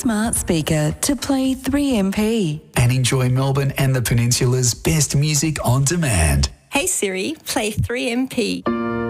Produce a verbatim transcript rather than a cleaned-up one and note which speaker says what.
Speaker 1: smart speaker to play three M P.
Speaker 2: And enjoy Melbourne and the Peninsula's best music on demand.
Speaker 3: Hey Siri, play three M P.